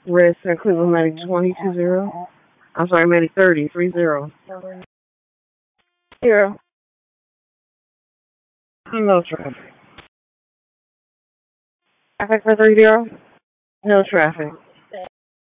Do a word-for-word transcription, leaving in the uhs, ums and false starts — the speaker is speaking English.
Red Star Cleveland Medic twenty two zero. I'm sorry, Medic thirty three zero. Zero. No traffic. Traffic for three zero. No traffic.